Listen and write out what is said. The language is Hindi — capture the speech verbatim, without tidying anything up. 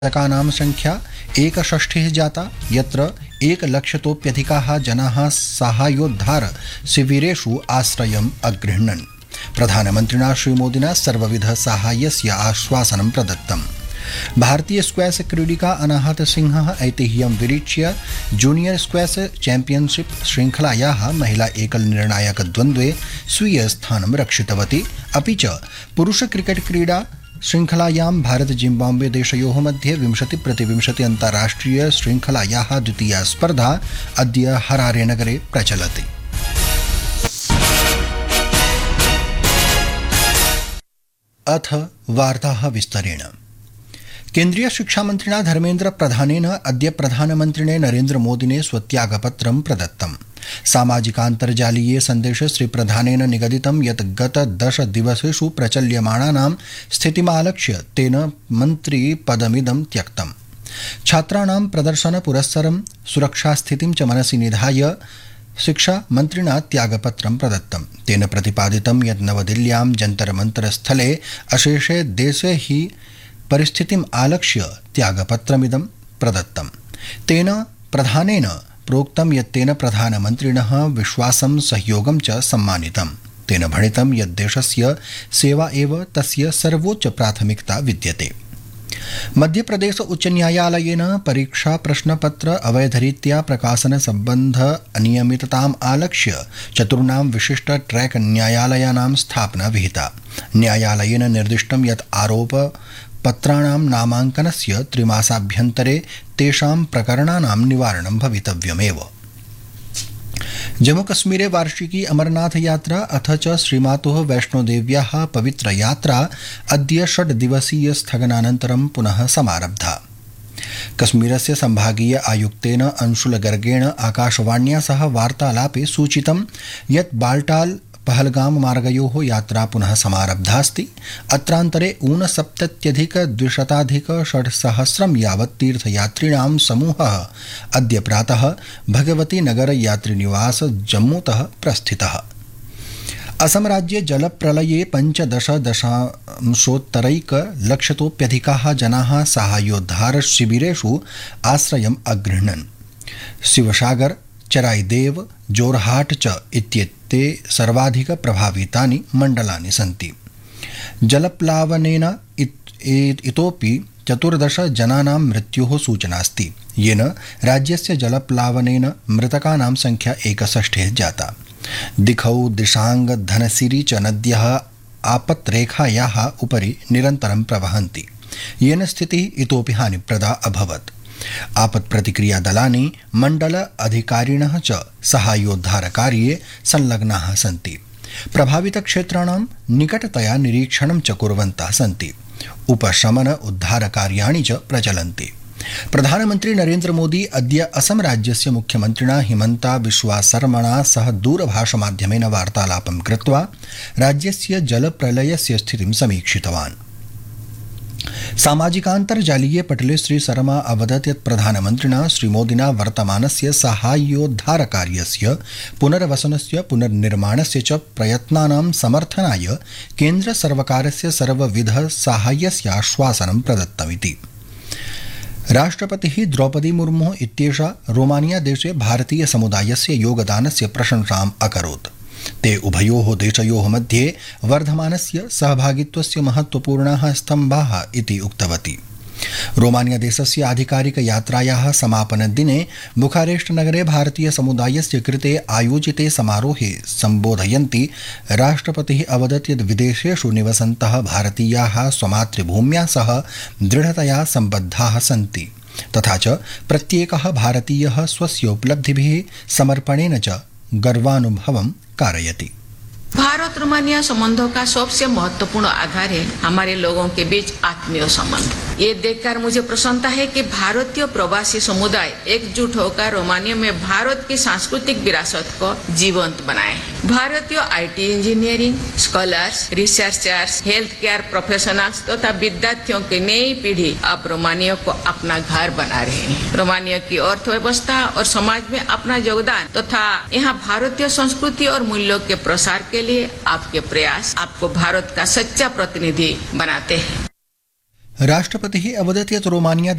मृतकानां संख्या एकषष्टिः जाता, यत्र एकलक्षतोप्यधिकाः जनाः साहाय्योद्धार शिविरेषु आश्रयम् अगृह्णन्। प्रधानमन्त्रिणा श्रीमोदिना सर्वविध साहाय्यस्य आश्वासनं प्रदत्तम्। भारतीय स्क्वैश क्रीडिका अनाहत सिंहः ऐतिह्यं विरिच्य जूनियर स्क्वैश चैम्पियनशिप श्रृंखलायाः महिला एकल निर्णायक द्वन्द्वे स्वीय स्थानं रक्षितवती। अपि च पुरुष क्रिकेट क्रीडा श्रृंखलायां भारत जिम्बाब्वे देशयोः मध्ये विंशति प्रतिविंशति अन्ताराष्ट्रिय श्रृंखलायाः द्वितीया स्पर्धा अद्य हरारे नगरे प्रचलति। अथ वार्ताः विस्तरेण। केन्द्रीय शिक्षा मंत्रिणा धर्मेन्द्र प्रधानेन अद्य प्रधानमन्त्रिणे नरेन्द्र मोदिने स्वत्यागपत्रं प्रदत्तम्। सामाजिकान्तर्जालीये सन्देशे श्रीप्रधानेन निगदितं यत् गत दश दिवसेषु प्रचल्यमाणानां स्थितिमालक्ष्य तेन मन्त्रिपदमिदं त्यक्तम्। छात्राणां प्रदर्शन पुरस्सरं सुरक्षास्थितिं च मनसि निधाय शिक्षा मन्त्रिणा त्यागपत्रं प्रदत्तम्। तेन प्रतिपादितं यत् नवदिल्ल्यां जन्तर मन्तर स्थले अशेषे देशे हि परिस्थितिम् आलक्ष्य त्यागपत्रमिदं प्रदत्तम्। तेन प्रधानेन प्रोक्तं यत् तेन प्रधानमन्त्रिणः विश्वासं सहयोगं च सम्मानितम्। तेन भणितं यत् देशस्य सेवा एव तस्य सर्वोच्च प्राथमिकता विद्यते। मध्यप्रदेश उच्च न्यायालयेन परीक्षा प्रश्नपत्र अवैधरीत्या प्रकाशन सम्बन्ध अनियमितताम् आलक्ष्य चतुर्णां विशिष्ट ट्रैक न्यायालयानां स्थापना विहिता। न्यायालयेन निर्दिष्टं यत् आरोप पत्राणां नामाङ्कनस्य त्रिमासाभ्यन्तरे तेषां प्रकरणानां निवारणं भवितव्यमेव। जम्मूकश्मीरे वार्षिकी अमरनाथ यात्रा अथ च श्रीमातुः वैष्णोदेव्याः पवित्र यात्रा अद्य षड् दिवसीय स्थगनानन्तरं पुनः समारब्धा। कश्मीरस्य संभागीय आयुक्तेन अंशुल गर्गेण आकाशवाण्या सह वार्तालापे सूचितं यत् बाल्टाल पहलगाम मार्गयोः यात्रा पुनः समारब्धास्ति। अत्रान्तरे ऊनसप्तत्यधिक द्विशताधिक षड्सहस्रं यावत् तीर्थयात्रिणां समूहः अद्य प्रातः भगवती नगर यात्रिनिवास जम्मूतः प्रस्थितः। असम राज्ये जलप्रलये पञ्चदश दशांशोत्तरैक लक्षतोप्यधिकाः जनाः साहाय्योद्धार शिबिरेषु आश्रयम् अगृह्णन्। शिवसागर, चराईदेव, जोरहाट च इत्येते सर्वाधिक प्रभावितानि मण्डलानि सन्ति। जलप्लावनेन इतोपि चतुर्दश जनानां मृत्योः सूचनास्ति, येन राज्यस्य जलप्लावनेन मृतकानां संख्या एकषष्टिः जाता। दिखौ, दिशांग, धनसिरी च नद्यः आपत्रेखायाः उपरि निरन्तरं प्रवहन्ति, येन स्थितिः इतोपि हानिप्रदा अभवत्। आपत्प्रतिक्रिया दलानि मण्डल अधिकारिणः च साहाय्योद्धारकार्ये संलग्नाः सन्ति। प्रभावितक्षेत्राणां निकटतया निरीक्षणं च कुर्वन्तः सन्ति। उपशमन उद्धारकार्याणि च प्रचलन्ति। प्रधानमन्त्री नरेन्द्र मोदी अद्य असम राज्यस्य मुख्यमन्त्रिणा हिमन्ता बिश्वा शर्मणा सह दूरभाषमाध्यमेन वार्तालापं कृत्वा राज्यस्य जलप्रलयस्य स्थितिं समीक्षितवान्। सामाजिकान्तर्जालीये पटले श्री शर्मा अवदत् यत् प्रधानमन्त्रिणा श्रीमोदिना वर्तमानस्य साहाय्योद्धारकार्यस्य पुनर्वसनस्य पुनर्निर्माणस्य च प्रयत्नानां समर्थनाय केन्द्रसर्वकारस्य सर्वविध साहाय्यस्य आश्वासनं प्रदत्तमिति। राष्ट्रपतिः द्रौपदी मुर्मुः इत्येषा रोमानिया देशे भारतीय समुदायस्य योगदानस्य प्रशंसाम् अकरोत्। ते उभयोः देशयोः मध्ये वर्धमानस्य सहभागित्वस्य महत्वपूर्णाः स्तम्भाः इति उक्तवती। रोमानिया देशस्य आधिकारिक यात्रायाः समापनदिने बुखारेस्ट नगरे भारतीय समुदायस्य कृते आयोजिते समारोहे सम्बोधयन्ती राष्ट्रपतिः अवदत् यत् विदेशेषु निवसन्तः भारतीयाः स्वमातृभूम्या सह दृढतया सम्बद्धाः सन्ति, तथा च प्रत्येकः भारतीयः स्वस्य उपलब्धिभिः समर्पणेन च गर्वानुभवं कारयति। भारत रोमानिया संबंधों का सबसे महत्वपूर्ण आधार है हमारे लोगों के बीच आत्मीय संबंध। ये देखकर मुझे प्रसन्नता है कि भारतीय प्रवासी समुदाय एकजुट होकर रोमानिया में भारत की सांस्कृतिक विरासत को जीवंत बनाए। भारतीय IT engineering, scholars, researchers, health care professionals तथा विद्यार्थियों की नई पीढ़ी अब रोमानिया को अपना घर बना रहे हैं। रोमानिया की अर्थव्यवस्था और समाज में अपना योगदान तथा यहाँ भारतीय संस्कृति और मूल्यों के प्रसार के लिए आपके प्रयास आपको भारत का सच्चा प्रतिनिधि बनाते हैं। राष्ट्रपतिः अवदत् यत् रोमानिया